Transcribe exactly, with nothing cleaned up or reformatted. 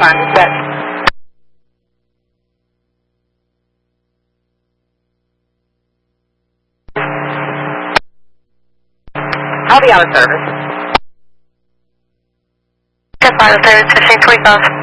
on, is that? I'll be out of service. Step out of service, fifteen twenty-five.